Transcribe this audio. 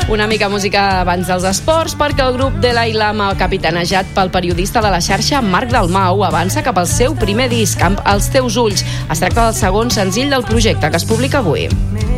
Una mica música abans dels esports, perquè el grup Dalai Lama, capitanejat pel periodista de la xarxa Marc Dalmau, avança cap al seu primer disc, Amb els teus ulls. Es tracta del segon senzill del projecte, que es publica avui.